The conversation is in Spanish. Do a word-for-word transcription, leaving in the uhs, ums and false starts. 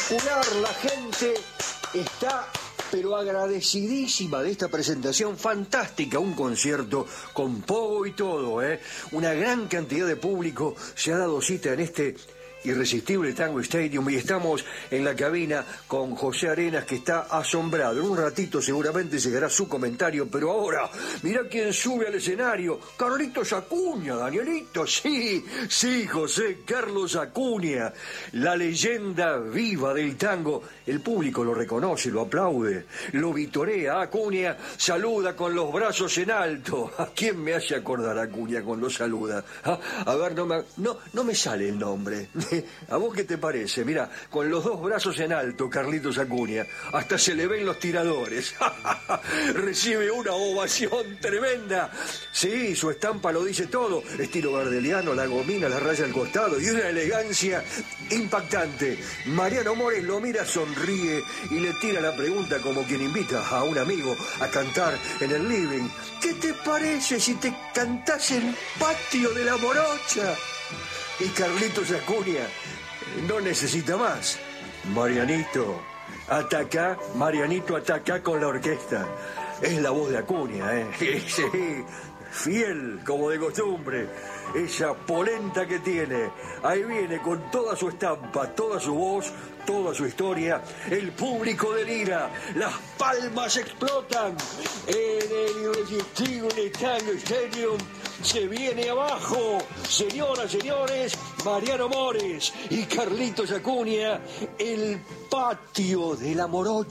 espectacular, la gente está pero agradecidísima de esta presentación fantástica, un concierto con pogo y todo, ¿eh? Una gran cantidad de público se ha dado cita en este irresistible Tango Stadium y estamos en la cabina con José Arenas, que está asombrado. En un ratito seguramente llegará su comentario, pero ahora, mirá quién sube al escenario. Carlitos Acuña, Danielito, sí, sí, José, Carlos Acuña, la leyenda viva del tango. El público lo reconoce, lo aplaude, lo vitorea. Acuña saluda con los brazos en alto. ¿A quién me hace acordar Acuña cuando saluda? ¿Ah? A ver, no me, no, no me sale el nombre. ¿A vos qué te parece? Mira, con los dos brazos en alto, Carlitos Acuña, hasta se le ven los tiradores. Recibe una ovación tremenda. Sí, su estampa lo dice todo. Estilo gardeliano, la gomina, la raya al costado y una elegancia impactante. Mariano Mores lo mira, sonríe y le tira la pregunta como quien invita a un amigo a cantar en el living. ¿Qué te parece si te cantás en Patio de la Morocha? Y Carlitos Acuña no necesita más. Marianito, ataca, Marianito ataca con la orquesta. Es la voz de Acuña, ¿eh? Sí, fiel como de costumbre. Esa polenta que tiene. Ahí viene con toda su estampa, toda su voz, toda su historia. El público delira, las palmas explotan. En el irresistible Tango Stadium se viene abajo. Señoras, señores, Mariano Mores y Carlitos Acuña, el Patio de la Morocha.